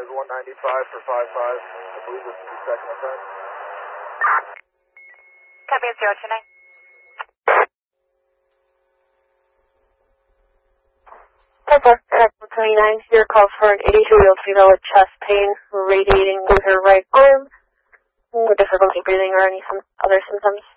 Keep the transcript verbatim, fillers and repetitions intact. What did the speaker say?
is one ninety-five for five five. I believe this is the second time. Copy at zero two nine. ten four, one twenty-nine, your call for an eighty-two-year-old female with chest pain radiating with her right arm, with difficulty breathing or any some other symptoms.